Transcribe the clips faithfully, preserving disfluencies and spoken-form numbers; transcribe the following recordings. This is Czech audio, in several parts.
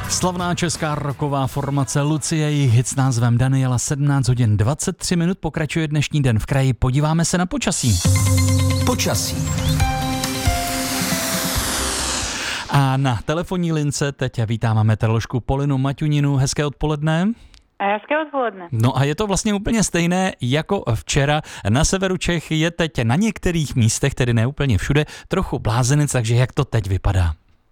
Slavná česká rocková formace Lucie, jejich hit s názvem Daniela, sedmnáct hodin dvacet tři minut, pokračuje dnešní den v kraji. Podíváme se na počasí. Počasí. A na telefonní lince teď vítáme meteoroložku Polinu Maťuninu. Hezké odpoledne. A hezké odpoledne. No a je to vlastně úplně stejné jako včera. Na severu Čech je teď na některých místech, tedy ne úplně všude, trochu blázenec, takže jak to teď vypadá?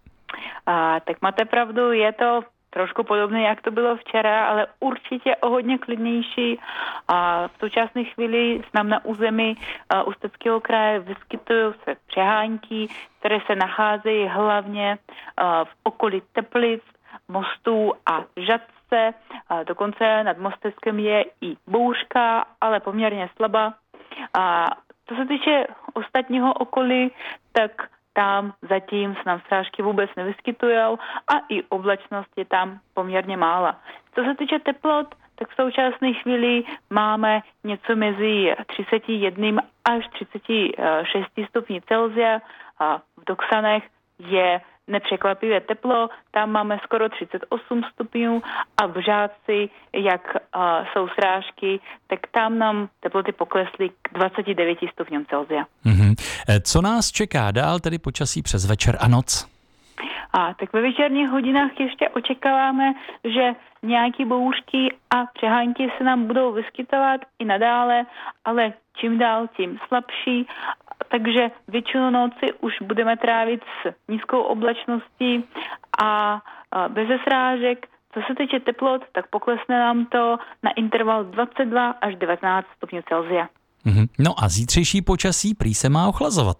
A, tak máte pravdu, je to trošku podobné, jak to bylo včera, ale určitě o hodně klidnější. A v současné chvíli s nám na území Ústeckého kraje vyskytují se přehánky, které se nacházejí hlavně v okolí Teplic, Mostů a Žatce. A dokonce nad Mosteckem je i bouřka, ale poměrně slabá. A co se týče ostatního okolí, tak tam zatím se nám srážky vůbec nevyskytují a i oblačnost je tam poměrně mála. Co se týče teplot, tak v současné chvíli máme něco mezi třicet jedna až třicet šest stupňů Celsia. A v Doksanech je nepřekvapivě teplo, tam máme skoro třicet osm stupňů a v Žátci, jak uh, jsou srážky, tak tam nám teploty poklesly k dvacet devět stupňům Celsia. Mm-hmm. Co nás čeká dál, tedy počasí přes večer a noc? A tak ve večerních hodinách ještě očekáváme, že nějaké bouřky a přehánky se nám budou vyskytovat i nadále, ale čím dál tím slabší, takže většinu noci už budeme trávit s nízkou oblačností a bez srážek. Co se týče teplot, tak poklesne nám to na interval dvacet dva až devatenáct stupňů Celsia. Mm-hmm. No a zítřejší počasí prý se má ochlazovat.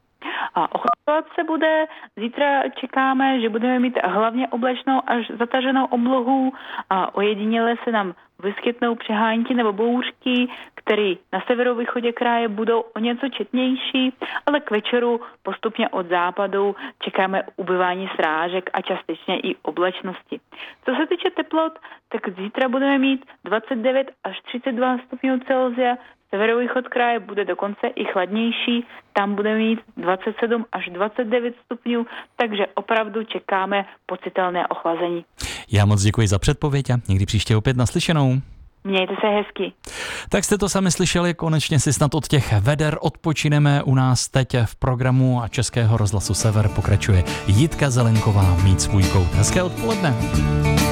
A ochlazovat se bude. Zítra čekáme, že budeme mít hlavně oblačnou až zataženou oblohu a ojediněle se nám vyskytnou přehánky nebo bouřky, které na severovýchodě kraje budou o něco četnější, ale k večeru postupně od západu čekáme ubyvání srážek a částečně i oblačnosti. Co se týče teplot, tak zítra budeme mít dvacet devět až třicet dva stupňů Celsia, severovýchod kraje bude dokonce i chladnější, tam bude mít dvacet sedm až dvacet devět stupňů, takže opravdu čekáme pocitelné ochlazení. Já moc děkuji za předpověď a někdy příště opět naslyšenou. Mějte se hezky. Tak jste to sami slyšeli, konečně si snad od těch veder odpočineme. U nás teď v programu a Českého rozhlasu Sever pokračuje Jitka Zelenková Mít svůj kout. Hezké odpoledne.